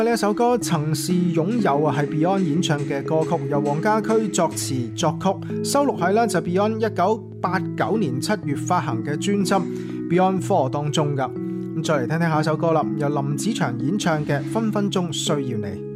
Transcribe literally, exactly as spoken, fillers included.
呢一首歌曾是擁有啊，係 Beyond 演唱嘅歌曲，由黃家駒作詞作曲，收錄喺咧就 Beyond 一九八九年七月發行嘅專輯 Beyond Four 當中噶。咁再嚟聽聽下一首歌啦，由林子祥演唱嘅《分分鐘需要你》。